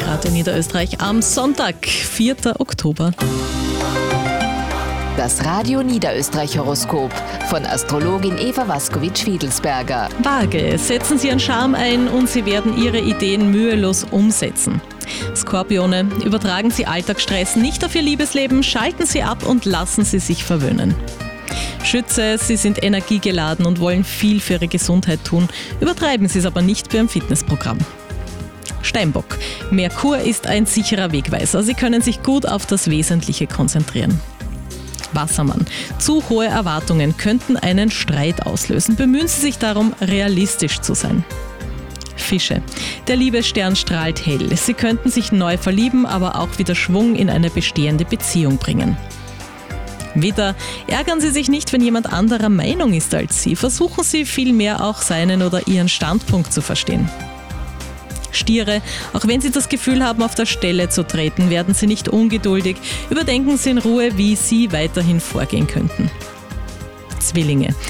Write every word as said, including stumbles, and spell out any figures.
Radio Niederösterreich am Sonntag, vierter Oktober. Das Radio Niederösterreich Horoskop von Astrologin Eva Waskowitsch-Fiedelsberger. Waage, setzen Sie Ihren Charme ein und Sie werden Ihre Ideen mühelos umsetzen. Skorpione, übertragen Sie Alltagsstress nicht auf Ihr Liebesleben, schalten Sie ab und lassen Sie sich verwöhnen. Schütze, Sie sind energiegeladen und wollen viel für Ihre Gesundheit tun, übertreiben Sie es aber nicht beim Fitnessprogramm. Steinbock, Merkur ist ein sicherer Wegweiser, Sie können sich gut auf das Wesentliche konzentrieren. Wassermann, zu hohe Erwartungen könnten einen Streit auslösen, bemühen Sie sich darum, realistisch zu sein. Fische, der Liebesstern strahlt hell, Sie könnten sich neu verlieben, aber auch wieder Schwung in eine bestehende Beziehung bringen. Widder, ärgern Sie sich nicht, wenn jemand anderer Meinung ist als Sie. Versuchen Sie vielmehr auch seinen oder Ihren Standpunkt zu verstehen. Stiere, auch wenn Sie das Gefühl haben, auf der Stelle zu treten, werden Sie nicht ungeduldig. Überdenken Sie in Ruhe, wie Sie weiterhin vorgehen könnten. Zwillinge,